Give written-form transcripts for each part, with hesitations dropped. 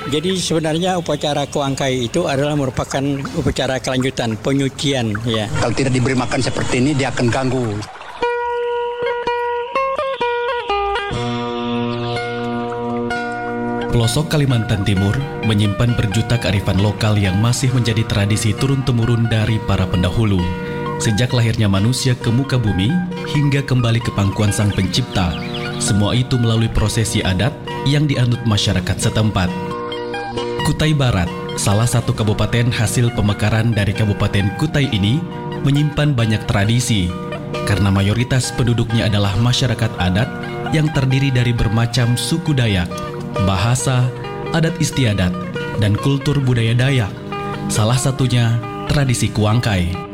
Jadi sebenarnya upacara Kuangkai itu adalah merupakan upacara kelanjutan, penyucian. Ya. Kalau tidak diberi makan seperti ini, dia akan ganggu. Pelosok Kalimantan Timur menyimpan berjuta kearifan lokal yang masih menjadi tradisi turun-temurun dari para pendahulu. Sejak lahirnya manusia ke muka bumi hingga kembali ke pangkuan Sang Pencipta, semua itu melalui prosesi adat yang dianut masyarakat setempat. Kutai Barat, salah satu kabupaten hasil pemekaran dari Kabupaten Kutai ini, menyimpan banyak tradisi karena mayoritas penduduknya adalah masyarakat adat yang terdiri dari bermacam suku Dayak, bahasa, adat istiadat, dan kultur budaya Dayak. Salah satunya tradisi Kuangkai.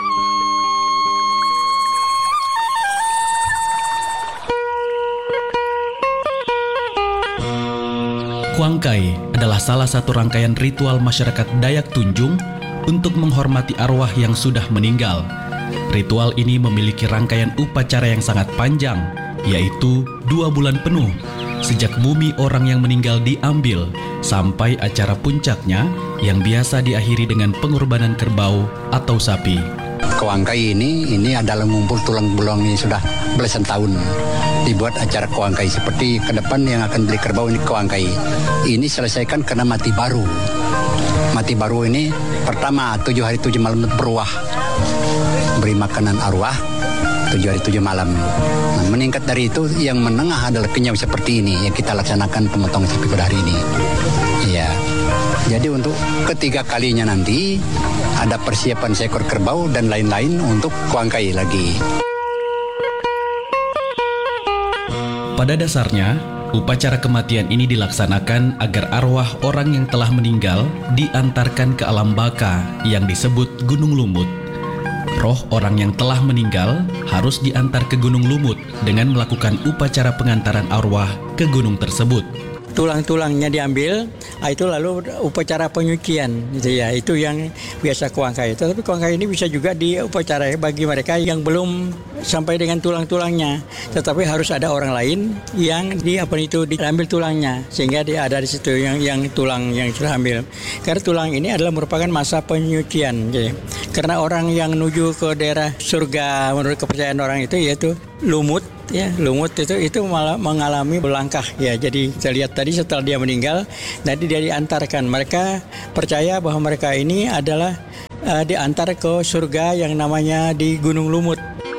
Kuangkai adalah salah satu rangkaian ritual masyarakat Dayak Tunjung untuk menghormati arwah yang sudah meninggal. Ritual ini memiliki rangkaian upacara yang sangat panjang, yaitu 2 bulan penuh, sejak bumi orang yang meninggal diambil sampai acara puncaknya yang biasa diakhiri dengan pengorbanan kerbau atau sapi. Kuangkai ini adalah ngumpul tulang belulang ini sudah belasan tahun. Dibuat acara Kuangkai seperti ke depan yang akan beli kerbau ini Kuangkai. Ini selesaikan karena mati baru. Mati baru ini pertama 7 hari 7 malam beruah. Beri makanan arwah 7 hari 7 malam. Nah, meningkat dari itu yang menengah adalah kenyau seperti ini yang kita laksanakan pemotongan sapi pada hari ini. Iya. Jadi untuk ketiga kalinya nanti ada persiapan seekor kerbau dan lain-lain untuk Kuangkai lagi. Pada dasarnya, upacara kematian ini dilaksanakan agar arwah orang yang telah meninggal diantarkan ke alam baka yang disebut Gunung Lumut. Roh orang yang telah meninggal harus diantar ke Gunung Lumut dengan melakukan upacara pengantaran arwah ke gunung tersebut. Tulang-tulangnya diambil, itu lalu upacara penyucian, gitu ya. Itu yang biasa Kuangkai. Tapi Kuangkai ini bisa juga diupacara bagi mereka yang belum sampai dengan tulang-tulangnya, tetapi harus ada orang lain yang diambil tulangnya, sehingga dia ada di situ yang tulang yang sudah ambil. Karena tulang ini adalah merupakan masa penyucian, gitu. Karena orang yang menuju ke daerah surga menurut kepercayaan orang itu yaitu lumut. Ya, lumut itu malah mengalami belangkah ya. Jadi kita lihat tadi setelah dia meninggal, nanti dia diantarkan. Mereka percaya bahwa mereka ini adalah diantar ke surga yang namanya di Gunung Lumut.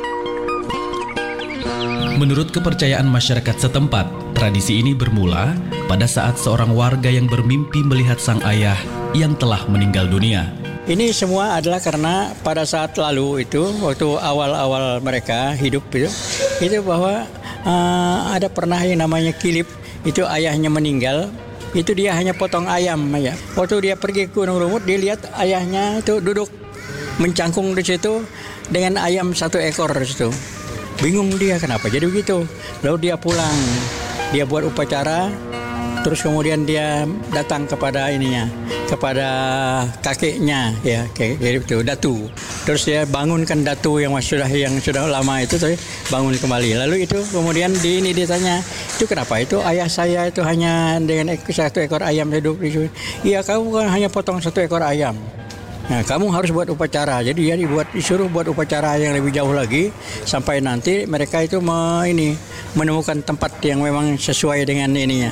Menurut kepercayaan masyarakat setempat, tradisi ini bermula pada saat seorang warga yang bermimpi melihat sang ayah yang telah meninggal dunia. Ini semua adalah karena pada saat lalu itu, waktu awal-awal mereka hidup itu bahwa ada pernah yang namanya Kilip, itu ayahnya meninggal, itu dia hanya potong ayam ya. Waktu dia pergi ke Gunung Lumut, dia lihat ayahnya itu duduk mencangkung di situ dengan ayam 1 ekor di situ. Bingung dia kenapa jadi begitu. Lalu dia pulang, dia buat upacara, terus kemudian dia datang kepada kepada kakeknya ya, kayak itu Datu. Terus dia bangunkan Datu yang sudah lama itu, bangun kembali. Lalu itu kemudian ditanya, itu kenapa itu ayah saya itu hanya dengan 1 ekor ayam hidup di sini? Iya, kamu kan hanya potong 1 ekor ayam. Nah, kamu harus buat upacara. Jadi dia disuruh buat upacara yang lebih jauh lagi sampai nanti mereka itu menemukan tempat yang memang sesuai dengan ininya.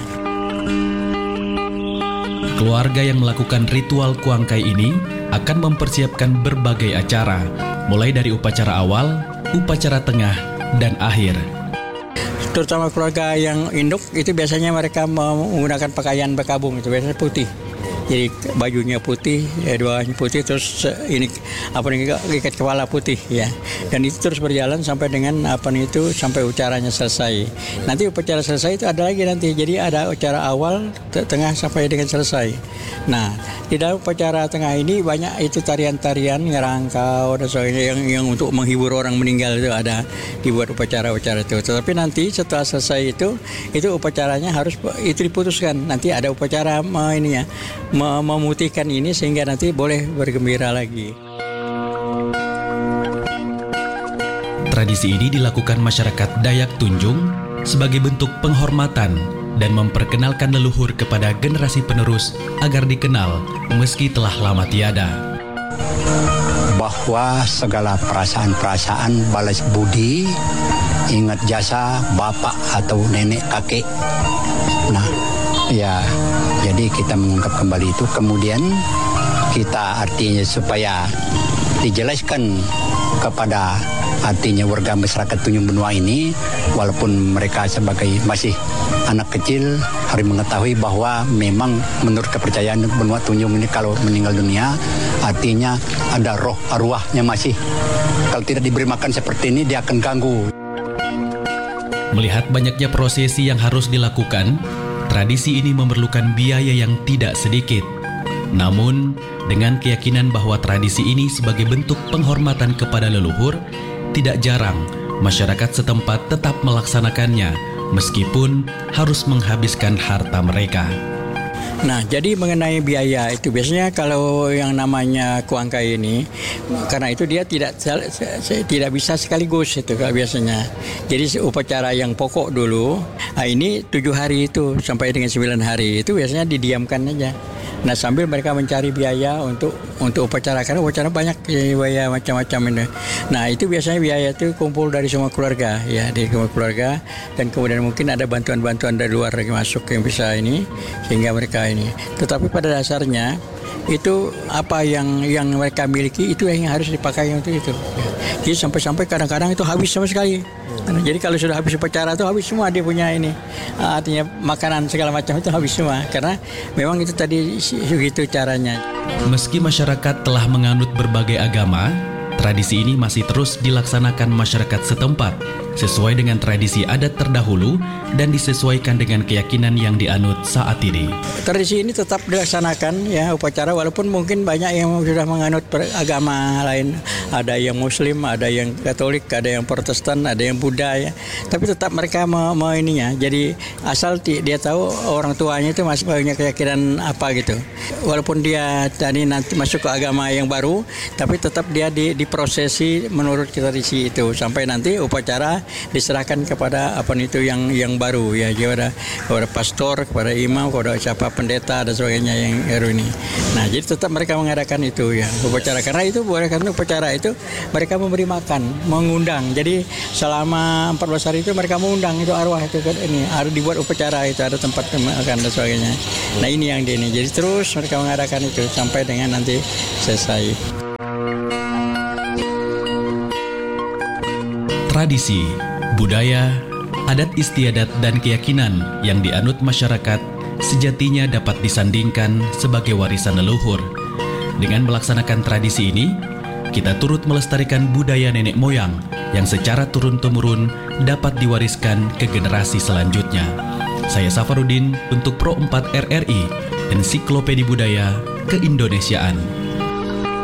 Keluarga yang melakukan ritual Kuangkai ini akan mempersiapkan berbagai acara, mulai dari upacara awal, upacara tengah, dan akhir. Terutama keluarga yang induk itu biasanya mereka menggunakan pakaian bekabung, itu biasanya putih. Jadi bajunya putih, bawahnya putih, terus ikat kepala putih ya. Dan itu terus berjalan sampai dengan sampai upacaranya selesai. Nanti upacara selesai itu ada lagi nanti. Jadi ada upacara awal, tengah sampai dengan selesai. Nah, di dalam upacara tengah ini banyak itu tarian-tarian, ngerangkau dan sebagainya yang untuk menghibur orang meninggal itu ada dibuat upacara-upacara itu. Tetapi nanti setelah selesai itu upacaranya harus itu diputuskan. Nanti ada upacara memutihkan ini sehingga nanti boleh bergembira lagi. Tradisi ini dilakukan masyarakat Dayak Tunjung sebagai bentuk penghormatan dan memperkenalkan leluhur kepada generasi penerus agar dikenal meski telah lama tiada. Bahwa segala perasaan-perasaan balas budi, ingat jasa bapak atau nenek kakek. Nah, ya, jadi kita mengungkap kembali itu. Kemudian kita artinya supaya dijelaskan kepada artinya warga masyarakat Tunjung Benua ini, walaupun mereka sebagai masih anak kecil harus mengetahui bahwa memang menurut kepercayaan Benua Tunjung ini kalau meninggal dunia artinya ada roh arwahnya masih. Kalau tidak diberi makan seperti ini dia akan ganggu. Melihat banyaknya prosesi yang harus dilakukan, tradisi ini memerlukan biaya yang tidak sedikit. Namun, dengan keyakinan bahwa tradisi ini sebagai bentuk penghormatan kepada leluhur, tidak jarang masyarakat setempat tetap melaksanakannya meskipun harus menghabiskan harta mereka. Nah, jadi mengenai biaya itu biasanya kalau yang namanya kuangkai ini, karena itu dia tidak bisa sekaligus itu kalau biasanya. Jadi upacara yang pokok dulu, ini 7 hari itu sampai dengan 9 hari itu biasanya didiamkan aja. Nah, sambil mereka mencari biaya untuk upacara, karena upacara banyak biaya macam-macam ini. Nah, itu biasanya biaya itu kumpul dari semua keluarga, ya, dari semua keluarga, dan kemudian mungkin ada bantuan-bantuan dari luar lagi masuk yang bisa ini, sehingga mereka ini. Tetapi pada dasarnya itu apa yang mereka miliki itu yang harus dipakai untuk itu. Jadi sampai-sampai kadang-kadang itu habis sama sekali. Jadi kalau sudah habis upacara itu habis semua dia punya ini. Artinya makanan segala macam itu habis semua. Karena memang itu tadi begitu caranya. Meski masyarakat telah menganut berbagai agama, tradisi ini masih terus dilaksanakan masyarakat setempat sesuai dengan tradisi adat terdahulu dan disesuaikan dengan keyakinan yang dianut saat ini. Tradisi ini tetap dilaksanakan ya upacara, walaupun mungkin banyak yang sudah menganut agama lain, ada yang Muslim, ada yang Katolik, ada yang Protestan, ada yang Buddha ya. Tapi tetap mereka mau ininya. Jadi asal dia tahu orang tuanya itu masih punya keyakinan apa gitu. Walaupun dia tadi nanti masuk ke agama yang baru, tapi tetap dia diprosesi menurut tradisi itu sampai nanti upacara diserahkan kepada yang baru ya, kepada pastor, kepada imam, kepada siapa pendeta dan sebagainya yang baru ini. Nah, jadi tetap mereka mengadakan itu ya upacara, karena itu upacara itu mereka memberi makan, mengundang. Jadi selama 14 hari itu mereka mengundang itu arwah itu kan ini, harus dibuat upacara itu, ada tempat makan dan sebagainya. Nah, ini yang ini. Jadi terus mereka mengadakan itu sampai dengan nanti selesai. Tradisi, budaya, adat istiadat dan keyakinan yang dianut masyarakat sejatinya dapat disandingkan sebagai warisan leluhur. Dengan melaksanakan tradisi ini, kita turut melestarikan budaya nenek moyang yang secara turun-temurun dapat diwariskan ke generasi selanjutnya. Saya Safarudin untuk Pro 4 RRI, Ensiklopedia Budaya Keindonesiaan.